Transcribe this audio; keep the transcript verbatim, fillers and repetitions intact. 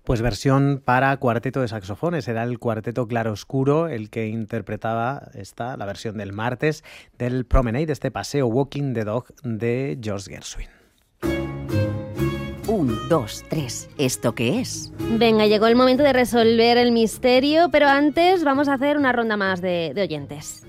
Pues versión para cuarteto de saxofones. Era el cuarteto Claroscuro el que interpretaba esta, la versión del martes del Promenade, este paseo Walking the Dog de George Gershwin. Un, dos, tres. ¿Esto qué es? Venga, llegó el momento de resolver el misterio, pero antes vamos a hacer una ronda más de, de oyentes.